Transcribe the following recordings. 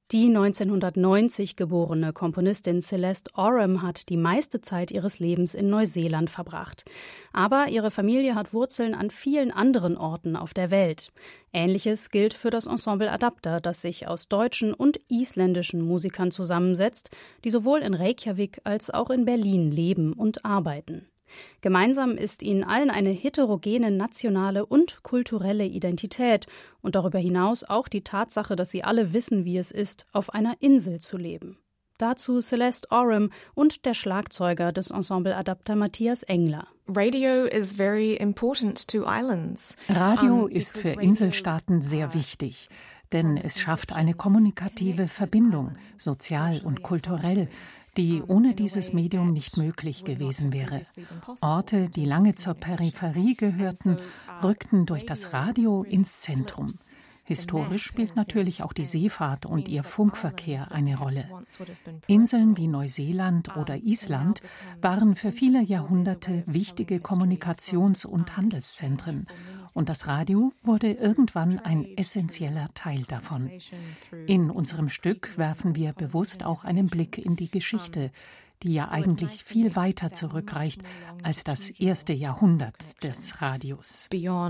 Die 1990 geborene Komponistin Celeste Oram hat die meiste Zeit ihres Lebens in Neuseeland verbracht. Aber ihre Familie hat Wurzeln an vielen anderen Orten auf der Welt. Ähnliches gilt für das Ensemble Adapter, das sich aus deutschen und isländischen Musikern zusammensetzt, die sowohl in Reykjavik als auch in Berlin leben und arbeiten. Gemeinsam ist ihnen allen eine heterogene nationale und kulturelle Identität und darüber hinaus auch die Tatsache, dass sie alle wissen, wie es ist, auf einer Insel zu leben. Dazu Celeste Oram und der Schlagzeuger des Ensemble Adapter Matthias Engler. Radio ist für Inselstaaten sehr wichtig, denn es schafft eine kommunikative Verbindung, sozial und kulturell, die ohne dieses Medium nicht möglich gewesen wäre. Orte, die lange zur Peripherie gehörten, rückten durch das Radio ins Zentrum. Historisch spielt natürlich auch die Seefahrt und ihr Funkverkehr eine Rolle. Inseln wie Neuseeland oder Island waren für viele Jahrhunderte wichtige Kommunikations- und Handelszentren. Und das Radio wurde irgendwann ein essentieller Teil davon. In unserem Stück werfen wir bewusst auch einen Blick in die Geschichte, die ja eigentlich viel weiter zurückreicht als das erste Jahrhundert des Radios. Ja,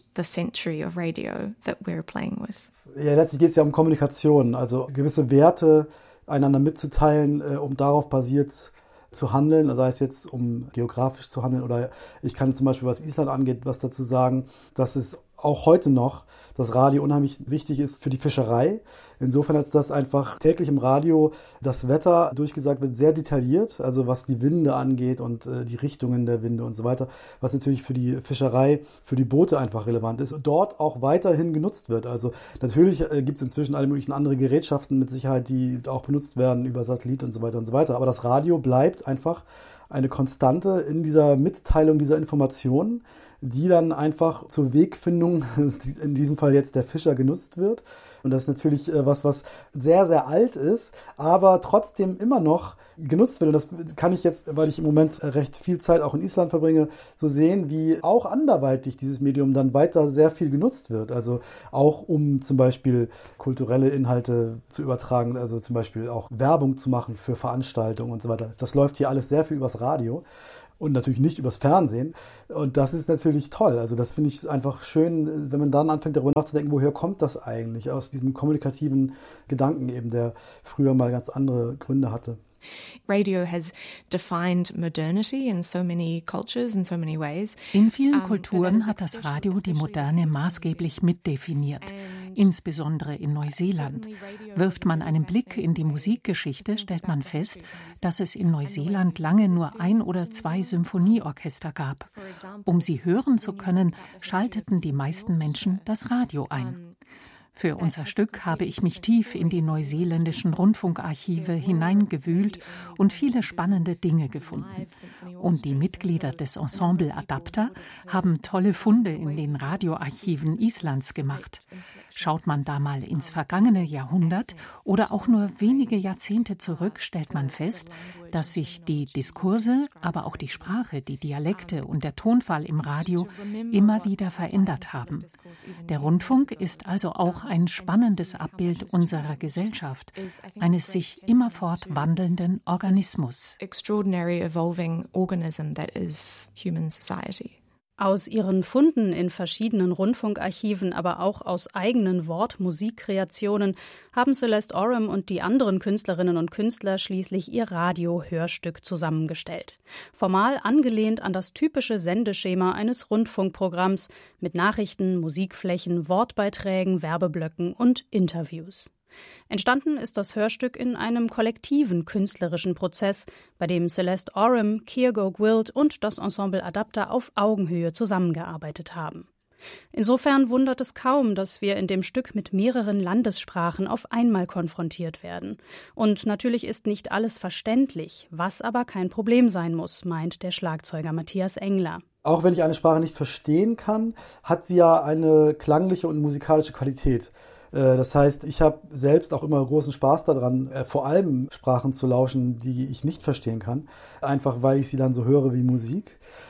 letztlich geht es ja um Kommunikation, also gewisse Werte einander mitzuteilen, um darauf basiert zu handeln, sei es jetzt um geografisch zu handeln oder ich kann zum Beispiel, was Island angeht, was dazu sagen, dass es auch heute noch das Radio unheimlich wichtig ist für die Fischerei. Insofern, als dass einfach täglich im Radio das Wetter durchgesagt wird, sehr detailliert, also was die Winde angeht und die Richtungen der Winde und so weiter, was natürlich für die Fischerei, für die Boote einfach relevant ist und dort auch weiterhin genutzt wird. Also natürlich gibt es inzwischen alle möglichen andere Gerätschaften mit Sicherheit, die auch benutzt werden über Satellit und so weiter und so weiter. Aber das Radio bleibt einfach eine Konstante in dieser Mitteilung dieser Informationen, die dann einfach zur Wegfindung, in diesem Fall jetzt der Fischer, genutzt wird. Und das ist natürlich was sehr, sehr alt ist, aber trotzdem immer noch genutzt wird. Und das kann ich jetzt, weil ich im Moment recht viel Zeit auch in Island verbringe, so sehen, wie auch anderweitig dieses Medium dann weiter sehr viel genutzt wird. Also auch um zum Beispiel kulturelle Inhalte zu übertragen, also zum Beispiel auch Werbung zu machen für Veranstaltungen und so weiter. Das läuft hier alles sehr viel übers Radio. Und natürlich nicht übers Fernsehen. Und das ist natürlich toll. Also das finde ich einfach schön, wenn man dann anfängt, darüber nachzudenken, woher kommt das eigentlich? Aus diesem kommunikativen Gedanken eben, der früher mal ganz andere Gründe hatte. Radio has defined modernity in so many cultures in so many ways. In vielen Kulturen hat das Radio die Moderne maßgeblich mitdefiniert, insbesondere in Neuseeland. Wirft man einen Blick in die Musikgeschichte, stellt man fest, dass es in Neuseeland lange nur 1 oder 2 Symphonieorchester gab. Um sie hören zu können, schalteten die meisten Menschen das Radio ein. Für unser Stück habe ich mich tief in die neuseeländischen Rundfunkarchive hineingewühlt und viele spannende Dinge gefunden. Und die Mitglieder des Ensemble Adapter haben tolle Funde in den Radioarchiven Islands gemacht. Schaut man da mal ins vergangene Jahrhundert oder auch nur wenige Jahrzehnte zurück, stellt man fest, dass sich die Diskurse, aber auch die Sprache, die Dialekte und der Tonfall im Radio immer wieder verändert haben. Der Rundfunk ist also auch ein spannendes Abbild unserer Gesellschaft, eines sich immerfort wandelnden Organismus. Extraordinary evolving organism that is human society. Aus ihren Funden in verschiedenen Rundfunkarchiven, aber auch aus eigenen Wort-Musikkreationen haben Celeste Oram und die anderen Künstlerinnen und Künstler schließlich ihr Radio-Hörstück zusammengestellt. Formal angelehnt an das typische Sendeschema eines Rundfunkprogramms mit Nachrichten, Musikflächen, Wortbeiträgen, Werbeblöcken und Interviews. Entstanden ist das Hörstück in einem kollektiven künstlerischen Prozess, bei dem Celeste Oram, Kiergo Gwilt und das Ensemble Adapter auf Augenhöhe zusammengearbeitet haben. Insofern wundert es kaum, dass wir in dem Stück mit mehreren Landessprachen auf einmal konfrontiert werden. Und natürlich ist nicht alles verständlich, was aber kein Problem sein muss, meint der Schlagzeuger Matthias Engler. Auch wenn ich eine Sprache nicht verstehen kann, hat sie ja eine klangliche und musikalische Qualität. Das heißt, ich habe selbst auch immer großen Spaß daran, vor allem Sprachen zu lauschen, die ich nicht verstehen kann, einfach weil ich sie dann so höre wie Musik.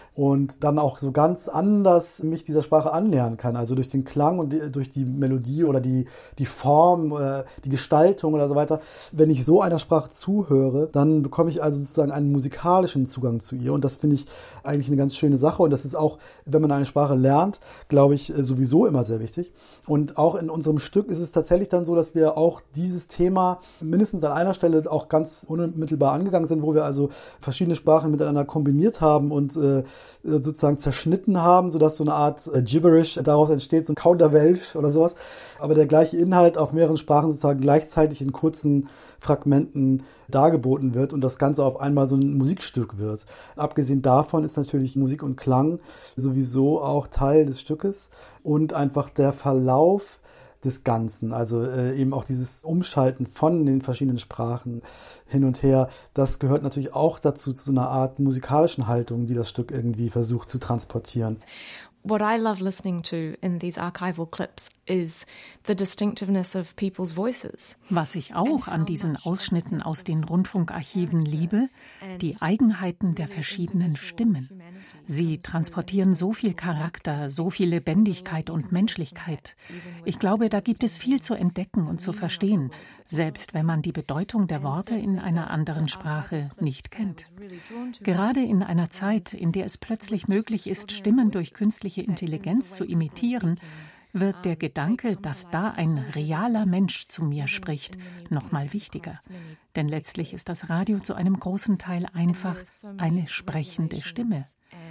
und dann auch so ganz anders mich dieser Sprache annähern kann. Also durch den Klang und durch die Melodie oder die Form, die Gestaltung oder so weiter. Wenn ich so einer Sprache zuhöre, dann bekomme ich also sozusagen einen musikalischen Zugang zu ihr. Und das finde ich eigentlich eine ganz schöne Sache. Und das ist auch, wenn man eine Sprache lernt, glaube ich, sowieso immer sehr wichtig. Und auch in unserem Stück ist es tatsächlich dann so, dass wir auch dieses Thema mindestens an einer Stelle auch ganz unmittelbar angegangen sind, wo wir also verschiedene Sprachen miteinander kombiniert haben und sozusagen zerschnitten haben, sodass so eine Art Gibberish daraus entsteht, so ein Kauderwelsch oder sowas. Aber der gleiche Inhalt auf mehreren Sprachen sozusagen gleichzeitig in kurzen Fragmenten dargeboten wird und das Ganze auf einmal so ein Musikstück wird. Abgesehen davon ist natürlich Musik und Klang sowieso auch Teil des Stückes und einfach der Verlauf des Ganzen, also eben auch dieses Umschalten von den verschiedenen Sprachen hin und her, das gehört natürlich auch dazu, zu einer Art musikalischen Haltung, die das Stück irgendwie versucht zu transportieren. What I love listening to in these archival clips is the distinctiveness of people's voices. Was ich auch an diesen Ausschnitten aus den Rundfunkarchiven liebe, die Eigenheiten der verschiedenen Stimmen. Sie transportieren so viel Charakter, so viel Lebendigkeit und Menschlichkeit. Ich glaube, da gibt es viel zu entdecken und zu verstehen, selbst wenn man die Bedeutung der Worte in einer anderen Sprache nicht kennt. Gerade in einer Zeit, in der es plötzlich möglich ist, Stimmen durch künstliche Intelligenz zu imitieren, wird der Gedanke, dass da ein realer Mensch zu mir spricht, noch mal wichtiger. Denn letztlich ist das Radio zu einem großen Teil einfach eine sprechende Stimme.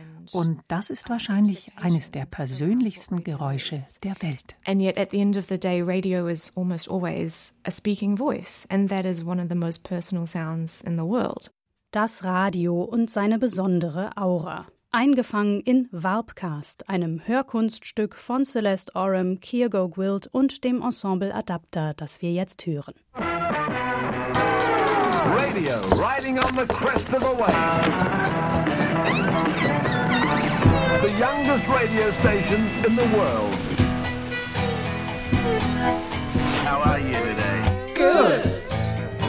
Und das ist wahrscheinlich eines der persönlichsten Geräusche der Welt. And yet at the end of the day, radio is almost always a speaking voice, and that is one of the most personal sounds in the world. Das Radio und seine besondere Aura. Eingefangen in Warpcast, einem Hörkunststück von Celeste Oram, Kiergo Gwilt und dem Ensemble Adapter, das wir jetzt hören. Radio, riding on the crest of a wave. The youngest radio station in the world.